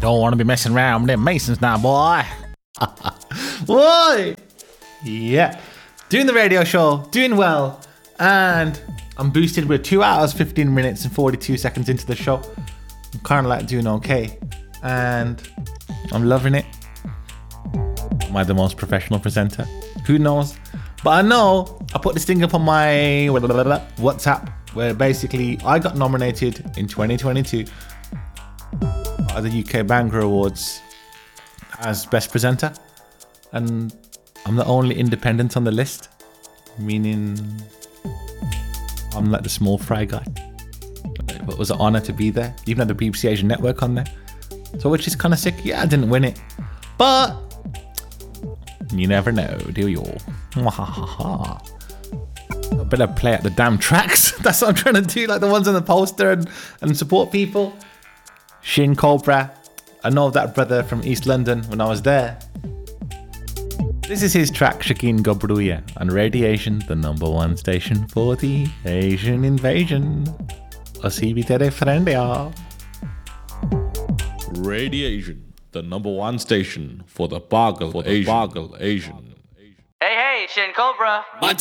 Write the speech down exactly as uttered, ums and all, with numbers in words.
Don't want to be messing around with them Masons now, boy. Boy. Yeah. Doing the radio show, doing well, and I'm boosted with two hours, fifteen minutes, and forty-two seconds into the show. I'm kind of like doing okay, and I'm loving it. Am I the most professional presenter? Who knows? But I know I put this thing up on my WhatsApp where basically I got nominated in twenty twenty-two at the U K Banger Awards as Best Presenter, and I'm the only independent on the list, meaning I'm like the small fry guy. It was an honour to be there. Even had the B B C Asian Network on there, so which is kind of sick. Yeah, I didn't win it, but you never know, do you? I better play at the damn tracks. That's what I'm trying to do, like the ones on the poster, and, and support people. Shin Cobra. I know that brother from East London when I was there. This is his track Shakeen Gabruya on Radiation, the number one station for the Asian invasion. Osibite friend, y'all. Radiation, the number one station for the Bargle Asian. Bargle Asian. Hey, hey, Shin Cobra. My